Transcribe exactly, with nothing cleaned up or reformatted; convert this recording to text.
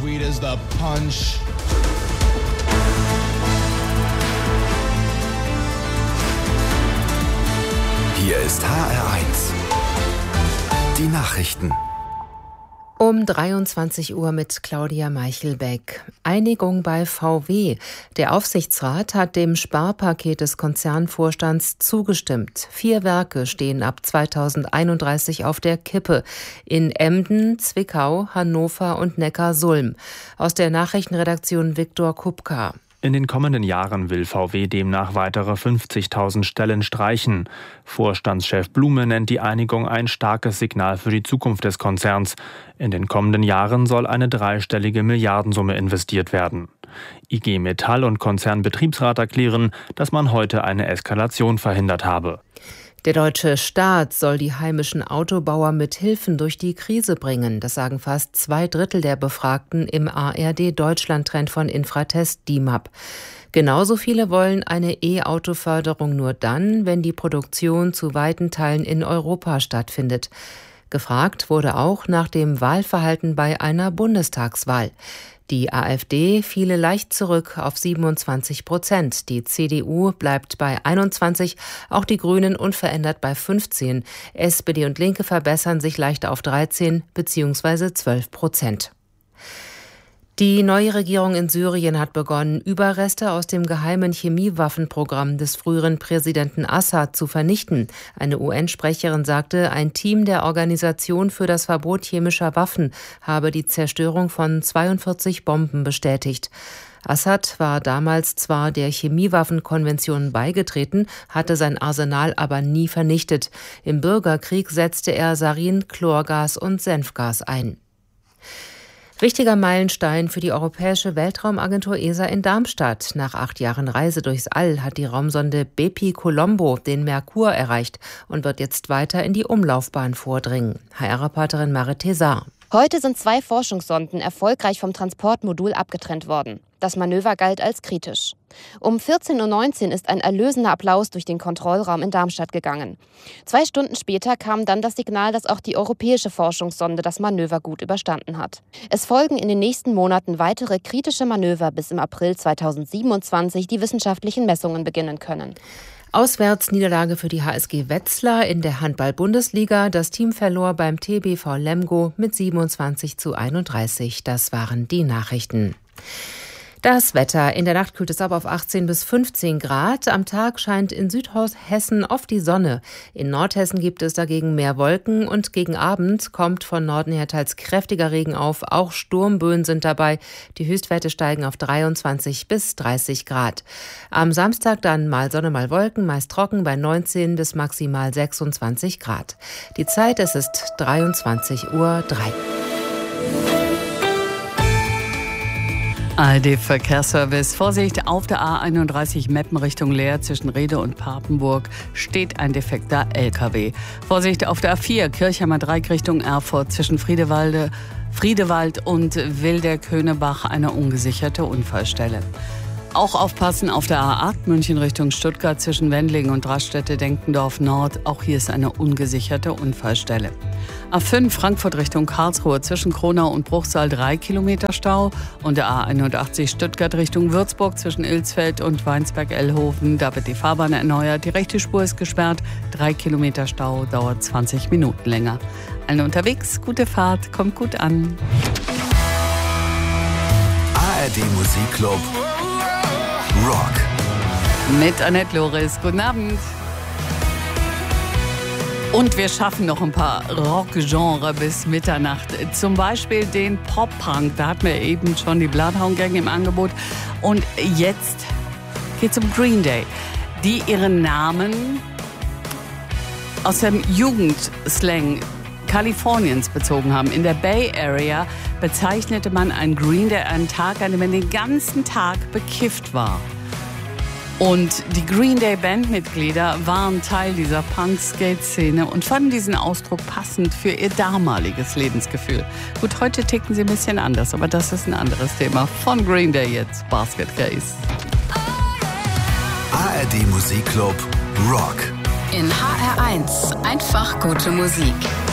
sweet as the punch. Hier ist H R eins. Die Nachrichten. Um dreiundzwanzig Uhr mit Claudia Meichelbeck. Einigung bei V W. Der Aufsichtsrat hat dem Sparpaket des Konzernvorstands zugestimmt. Vier Werke stehen ab zweitausendeinunddreißig auf der Kippe. In Emden, Zwickau, Hannover und Neckarsulm. Aus der Nachrichtenredaktion Viktor Kupka. In den kommenden Jahren will V W demnach weitere fünfzigtausend Stellen streichen. Vorstandschef Blume nennt die Einigung ein starkes Signal für die Zukunft des Konzerns. In den kommenden Jahren soll eine dreistellige Milliardensumme investiert werden. I G Metall und Konzernbetriebsrat erklären, dass man heute eine Eskalation verhindert habe. Der deutsche Staat soll die heimischen Autobauer mit Hilfen durch die Krise bringen. Das sagen fast zwei Drittel der Befragten im A R D-Deutschland-Trend von Infratest D I M A P. Genauso viele wollen eine E-Auto-Förderung nur dann, wenn die Produktion zu weiten Teilen in Europa stattfindet. Gefragt wurde auch nach dem Wahlverhalten bei einer Bundestagswahl. Die AfD fiele leicht zurück auf siebenundzwanzig Prozent. Die C D U bleibt bei einundzwanzig, auch die Grünen unverändert bei fünfzehn. S P D und Linke verbessern sich leicht auf dreizehn bzw. zwölf Prozent. Die neue Regierung in Syrien hat begonnen, Überreste aus dem geheimen Chemiewaffenprogramm des früheren Präsidenten Assad zu vernichten. Eine U N-Sprecherin sagte, ein Team der Organisation für das Verbot chemischer Waffen habe die Zerstörung von zweiundvierzig Bomben bestätigt. Assad war damals zwar der Chemiewaffenkonvention beigetreten, hatte sein Arsenal aber nie vernichtet. Im Bürgerkrieg setzte er Sarin, Chlorgas und Senfgas ein. Wichtiger Meilenstein für die Europäische Weltraumagentur E S A in Darmstadt. Nach acht Jahren Reise durchs All hat die Raumsonde Bepi-Colombo den Merkur erreicht und wird jetzt weiter in die Umlaufbahn vordringen. H R-Reporterin Marit Thesar. Heute sind zwei Forschungssonden erfolgreich vom Transportmodul abgetrennt worden. Das Manöver galt als kritisch. Um vierzehn Uhr neunzehn ist ein erlösender Applaus durch den Kontrollraum in Darmstadt gegangen. Zwei Stunden später kam dann das Signal, dass auch die europäische Forschungssonde das Manöver gut überstanden hat. Es folgen in den nächsten Monaten weitere kritische Manöver, bis im April zweitausendsiebenundzwanzig die wissenschaftlichen Messungen beginnen können. Auswärtsniederlage für die H S G Wetzlar in der Handball-Bundesliga. Das Team verlor beim T B V Lemgo mit siebenundzwanzig zu einunddreißig. Das waren die Nachrichten. Das Wetter. In der Nacht kühlt es ab auf achtzehn bis fünfzehn Grad. Am Tag scheint in Südhessen oft die Sonne. In Nordhessen gibt es dagegen mehr Wolken und gegen Abend kommt von Norden her teils kräftiger Regen auf. Auch Sturmböen sind dabei. Die Höchstwerte steigen auf dreiundzwanzig bis dreißig Grad. Am Samstag dann mal Sonne, mal Wolken, meist trocken bei neunzehn bis maximal sechsundzwanzig Grad. Die Zeit, es ist dreiundzwanzig Uhr drei. A R D-Verkehrsservice. Vorsicht, auf der A einunddreißig Meppen Richtung Leer zwischen Rede und Papenburg steht ein defekter L K W. Vorsicht, auf der A vier Kirchheimer Dreieck Richtung Erfurt zwischen Friedewalde, Friedewald und Wilderköhnebach eine ungesicherte Unfallstelle. Auch aufpassen auf der A acht München Richtung Stuttgart zwischen Wendlingen und Raststätte-Denkendorf Nord. Auch hier ist eine ungesicherte Unfallstelle. A fünf Frankfurt Richtung Karlsruhe zwischen Kronau und Bruchsal drei Kilometer Stau. Und der A einundachtzig Stuttgart Richtung Würzburg zwischen Ilsfeld und Weinsberg-Ellhofen. Da wird die Fahrbahn erneuert. Die rechte Spur ist gesperrt. Drei Kilometer Stau, dauert zwanzig Minuten länger. Allen unterwegs, gute Fahrt, kommt gut an. A R D Musikclub Rock. Mit Annette Loris. Guten Abend. Und wir schaffen noch ein paar Rock-Genre bis Mitternacht. Zum Beispiel den Pop-Punk. Da hatten wir eben schon die Bloodhound Gang im Angebot. Und jetzt geht's um Green Day, die ihren Namen aus dem Jugendslang Kaliforniens bezogen haben. In der Bay Area bezeichnete man einen Green Day einen Tag, an dem man den ganzen Tag bekifft war. Und die Green Day Bandmitglieder waren Teil dieser Punk-Skate-Szene und fanden diesen Ausdruck passend für ihr damaliges Lebensgefühl. Gut, heute ticken sie ein bisschen anders, aber das ist ein anderes Thema. Von Green Day jetzt, Basket Case. A R D Musikclub Rock. In H R eins einfach gute Musik.